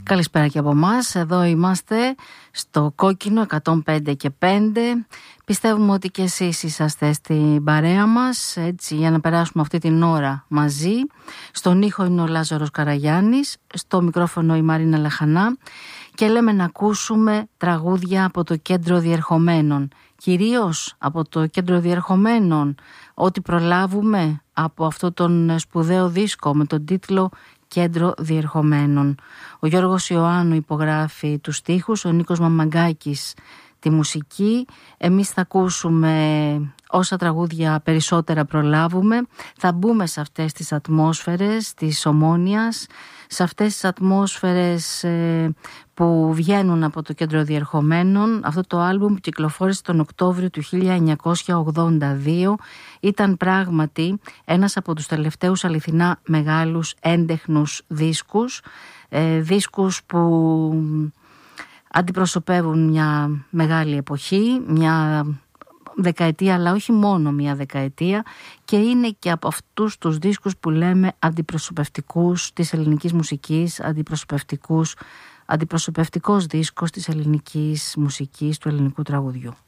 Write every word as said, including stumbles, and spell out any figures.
Καλησπέρα και από εμάς. Εδώ είμαστε στο Κόκκινο εκατόν πέντε και πέντε. Πιστεύουμε ότι και εσείς είσαστε στην παρέα μας, έτσι, για να περάσουμε αυτή την ώρα μαζί. Στον ήχο είναι ο Λάζαρος Καραγιάννης, στο μικρόφωνο η Μαρίνα Λαχανά και λέμε να ακούσουμε τραγούδια από το Κέντρο Διερχομένων. Κυρίως από το Κέντρο Διερχομένων, ό,τι προλάβουμε από αυτό τον σπουδαίο δίσκο με τον τίτλο Κέντρο Διερχομένων. Ο Γιώργος Ιωάννου υπογράφει τους στίχους, ο Νίκος Μαμαγκάκης τη μουσική. Εμείς θα ακούσουμε όσα τραγούδια περισσότερα προλάβουμε. Θα μπούμε σε αυτές τις ατμόσφαιρες της Ομόνοιας, σε αυτές τις ατμόσφαιρες ε, που βγαίνουν από το Κέντρο Διερχομένων. Αυτό το άλμπουμ που κυκλοφόρησε τον Οκτώβριο του χίλια εννιακόσια ογδόντα δύο ήταν πράγματι ένας από τους τελευταίους αληθινά μεγάλους έντεχνους δίσκους, ε, δίσκους που αντιπροσωπεύουν μια μεγάλη εποχή, μια δεκαετία, αλλά όχι μόνο μια δεκαετία, και είναι και από αυτούς τους δίσκους που λέμε αντιπροσωπευτικούς της ελληνικής μουσικής, αντιπροσωπευτικούς, αντιπροσωπευτικός δίσκος της ελληνικής μουσικής, του ελληνικού τραγουδιού.